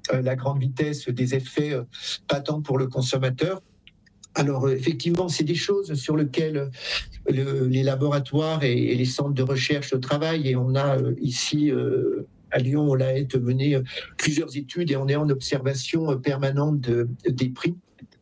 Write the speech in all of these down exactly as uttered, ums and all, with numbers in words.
euh, la grande vitesse des effets euh, pas tant pour le consommateur. Alors effectivement, c'est des choses sur lesquelles le, les laboratoires et, et les centres de recherche travaillent, et on a euh, ici euh, à Lyon, on l'a mené euh, plusieurs études et on est en observation euh, permanente de, des prix.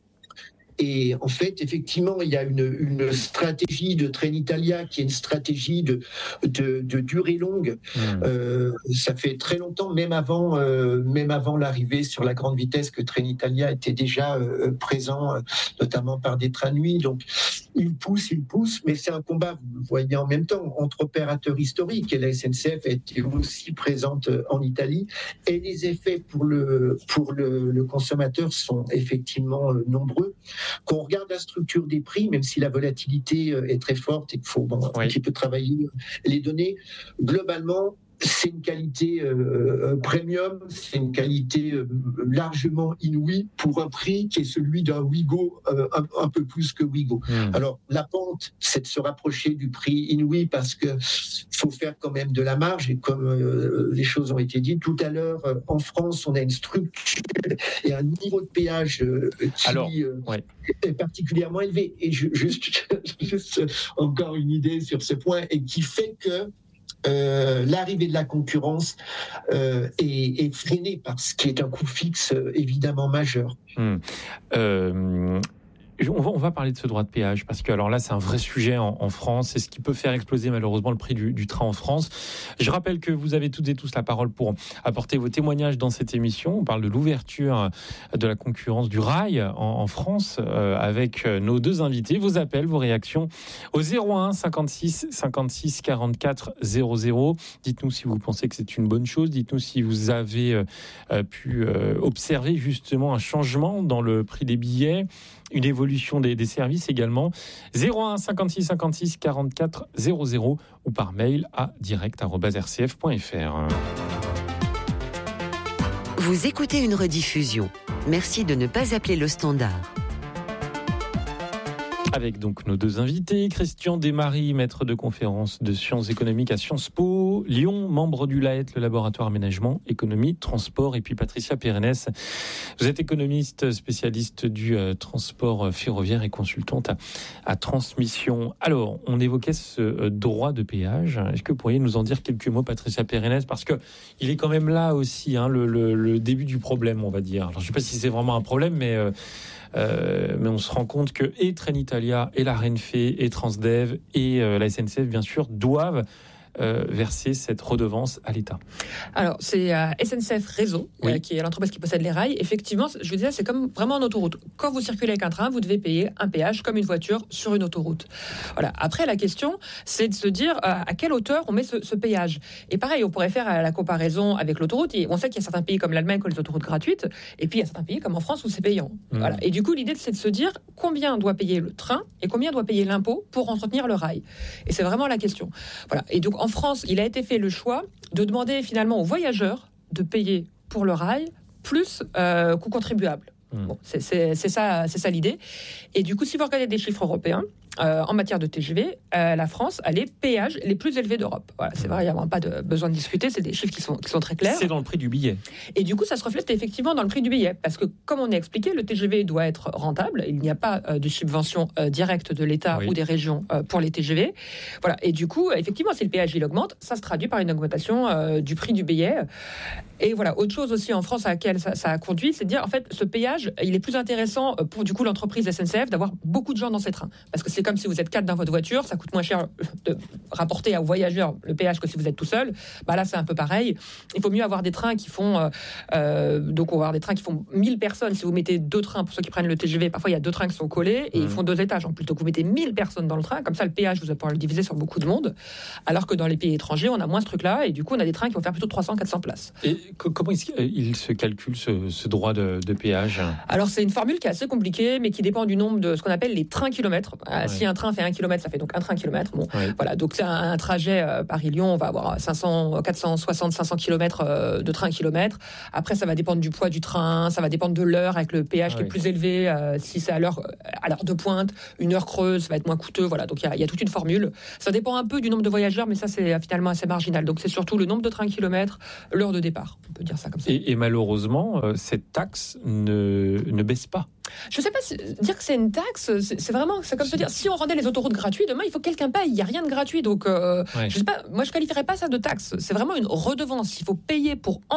Et en fait, effectivement, il y a une, une stratégie de Trenitalia qui est une stratégie de, de, de durée longue. Mmh. Euh, ça fait très longtemps, même avant, euh, même avant l'arrivée sur la grande vitesse, que Trenitalia était déjà euh, présent, euh, notamment par des trains de nuit. Donc, il pousse, il pousse, mais c'est un combat, vous le voyez en même temps, entre opérateurs historiques. Et la S N C F était aussi présente en Italie. Et les effets pour le, pour le, le consommateur sont effectivement euh, nombreux. Quand on regarde la structure des prix, même si la volatilité est très forte et qu'il faut bon, oui. un petit peu travailler les données, globalement, c'est une qualité euh, premium, c'est une qualité euh, largement inouïe pour un prix qui est celui d'un Ouigo, euh, un, un peu plus que Ouigo. Mmh. Alors, la pente, c'est de se rapprocher du prix inouï parce qu'il faut faire quand même de la marge, et comme euh, les choses ont été dites tout à l'heure, euh, en France, on a une structure et un niveau de péage euh, qui Alors, ouais. est particulièrement élevé. Et je, juste, juste encore une idée sur ce point, et qui fait que Euh, l'arrivée de la concurrence euh, est, est freinée par ce qui est un coût fixe euh, évidemment majeur. Mmh. Euh... On va, on va parler de ce droit de péage parce que alors là c'est un vrai sujet en, en France, c'est ce qui peut faire exploser malheureusement le prix du, du train en France. Je rappelle que vous avez toutes et tous la parole pour apporter vos témoignages dans cette émission. On parle de l'ouverture de la concurrence du rail en, en France euh, avec nos deux invités. Vos appels, vos réactions au zéro un cinquante-six cinquante-six quarante-quatre zéro zéro. Dites-nous si vous pensez que c'est une bonne chose. Dites-nous si vous avez euh, pu euh, observer justement un changement dans le prix des billets, une évolution des, des services également. zéro un cinquante-six cinquante-six quarante-quatre zéro zéro ou par mail à direct arobase r c f point f r. Vous écoutez une rediffusion. Merci de ne pas appeler le standard. Avec donc nos deux invités, Christian Desmaries, maître de conférence de sciences économiques à Sciences Po Lyon, membre du L A E T, le laboratoire aménagement, économie, transport, et puis Patricia Pérenès. Vous êtes économiste, spécialiste du euh, transport ferroviaire et consultante à, à Transmission. Alors, on évoquait ce euh, droit de péage. Est-ce que vous pourriez nous en dire quelques mots, Patricia Pérenès, parce que il est quand même là aussi, hein, le, le, le début du problème, on va dire. Alors, je ne sais pas si c'est vraiment un problème, mais euh, Euh, mais on se rend compte que et Trenitalia, et la Renfe, et Transdev, et euh, la S N C F, bien sûr, doivent Euh, verser cette redevance à l'État. Alors, c'est euh, S N C F Réseau, oui. euh, qui est l'entreprise qui possède les rails. Effectivement, je vous disais, c'est comme vraiment en autoroute. Quand vous circulez avec un train, vous devez payer un péage comme une voiture sur une autoroute. Voilà. Après, la question, c'est de se dire euh, à quelle hauteur on met ce, ce péage. Et pareil, on pourrait faire la comparaison avec l'autoroute. Et on sait qu'il y a certains pays comme l'Allemagne qui ont les autoroutes gratuites, et puis il y a certains pays comme en France où c'est payant. Mmh. Voilà. Et du coup, l'idée, c'est de se dire combien doit payer le train et combien doit payer l'impôt pour entretenir le rail. Et c'est vraiment la question. Voilà. Et donc, en France, il a été fait le choix de demander finalement aux voyageurs de payer pour le rail plus euh, coût contribuable. Mmh. Bon, c'est, c'est, c'est ça, c'est ça l'idée. Et du coup, si vous regardez des chiffres européens, euh, en matière de T G V, euh, la France a les péages les plus élevés d'Europe. Voilà, c'est mmh. vrai, il n'y a vraiment pas de besoin de discuter, c'est des chiffres qui sont, qui sont très clairs. C'est dans le prix du billet. Et du coup, ça se reflète effectivement dans le prix du billet, parce que comme on a expliqué, le T G V doit être rentable, il n'y a pas euh, de subvention euh, directe de l'État oui. ou des régions euh, pour les T G V. Voilà, et du coup, effectivement, si le péage il augmente, ça se traduit par une augmentation euh, du prix du billet. Et voilà, autre chose aussi en France à laquelle ça, ça a conduit, c'est de dire, en fait, ce péage, il est plus intéressant pour du coup l'entreprise S N C F d'avoir beaucoup de gens dans ses trains. Parce que c'est comme si vous êtes quatre dans votre voiture, ça coûte moins cher de rapporter aux voyageurs le péage que si vous êtes tout seul. Bah là, c'est un peu pareil. Il faut mieux avoir des trains qui font... Euh, euh, donc, on va avoir des trains qui font mille personnes. Si vous mettez deux trains, pour ceux qui prennent le T G V, parfois, il y a deux trains qui sont collés et mmh. ils font deux étages. En plus, donc vous mettez mille personnes dans le train. Comme ça, le péage, vous allez pouvoir le diviser sur beaucoup de monde. Alors que dans les pays étrangers, on a moins ce truc-là. Et du coup, on a des trains qui vont faire plutôt trois cents à quatre cents places. Et comment est-ce qu'il se calcule ce, ce droit de, de péage ? Alors, c'est une formule qui est assez compliquée, mais qui dépend du nombre de ce qu'on appelle les trains kilomètres. Ouais. si un train fait un kilomètre, ça fait donc un train kilomètre. Bon, ouais. voilà. Donc, c'est un, un trajet euh, Paris-Lyon, on va avoir cinq cents, quatre cent soixante, cinq cents kilomètres euh, de train kilomètre. Après, ça va dépendre du poids du train, ça va dépendre de l'heure avec le péage Ah, qui oui. est plus élevé. Euh, si c'est à l'heure, à l'heure de pointe, une heure creuse, ça va être moins coûteux. Voilà. Donc, il y a, il y a toute une formule. Ça dépend un peu du nombre de voyageurs, mais ça, c'est finalement assez marginal. Donc, c'est surtout le nombre de trains kilomètres, l'heure de départ. On peut dire ça comme ça. Et, et malheureusement, euh, cette taxe ne, ne baisse pas. Je sais pas si, dire que c'est une taxe, c'est, c'est vraiment, c'est comme se dire, si on rendait les autoroutes gratuites, demain, il faut que quelqu'un paye. Il n'y a rien de gratuit. Donc, euh, Ouais. je sais pas, moi, je qualifierais pas ça de taxe. C'est vraiment une redevance. Il faut payer pour